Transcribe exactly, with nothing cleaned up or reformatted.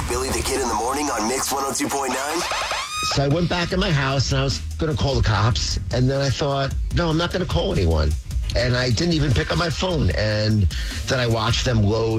Billy the Kid in the morning on Mix one oh two point nine. So I went back in my house and I was going to call the cops. And then I thought, no, I'm not going to call anyone. And I didn't even pick up my phone. And then I watched them load